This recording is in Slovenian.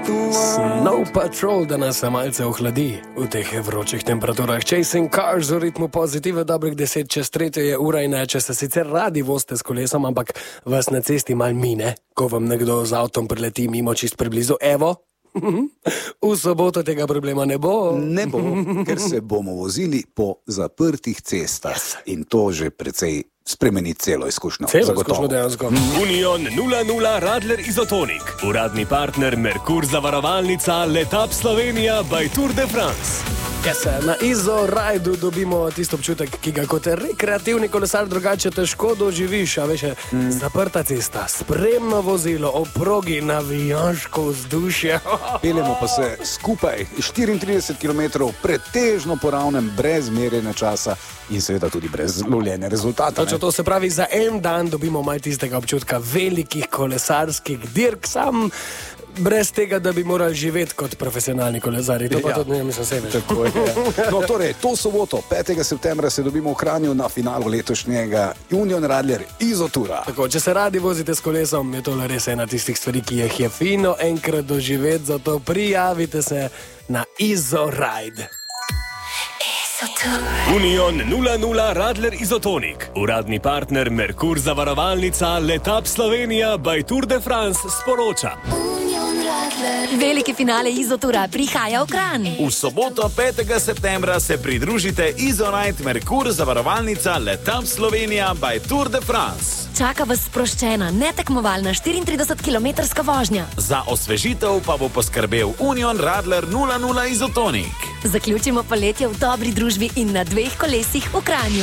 Snow Patrol, da nas malce ohladi v teh vročih temperaturah. Chasing Cars v ritmu pozitive, dobrih 10 čez 3 je ura in če se sicer radi vozite s kolesom, ampak vas na cesti mal mine, ko vam nekdo z avtom prileti mimo čist preblizu. Evo, v soboto tega problema ne bo. Ne bo, ker se bomo vozili po zaprtih cestah. In to že precej spremeni celo izkušnjo. Celo izkušnjo dejansko. Union 00 Radler Izotonik. Uradni partner Merkur zavarovalnica Letap Slovenija by Tour de France. Na Izo-Rajdu dobimo tisto občutek, ki ga kot rekreativni kolesar drugače težko doživiš, a veš, zaprta cesta, spremno vozilo, ob progi, navijaško vzdušje. Peljemo pa se skupaj 34 km pretežno po ravnem, brez merjenja časa in seveda tudi brez lovljenja rezultata. To se pravi, za en dan dobimo malo tistega občutka velikih kolesarskih dirk, sam brez tega, da bi morali živeti kot profesionalni kolesari. To pa tudi ne mislim sebe. Tako je. No, torej, to soboto, 5. septembra, se dobimo v Kranju na finalu letošnjega Union Radler Izotura. Tako, če se radi vozite s kolesom, je to res ena tistih stvari, ki jih je fino enkrat doživeti, zato prijavite se na Izo-Ride. Union 00 Radler Izotonik. Uradni partner Merkur zavarovalnica Letap Slovenija by Tour de France sporoča. Veliki finale Izotura prihaja v Kranj. V soboto 5. septembra se pridružite Izo-Ride Merkur zavarovalnica Letap Slovenija by Tour de France. Čaka vas sproščena, netekmovalna 34-kilometrska vožnja. Za osvežitev pa bo poskrbel Union Radler 00 Izotonik. Zaključimo poletje v dobri družbi in na 2 kolesih v Kranju.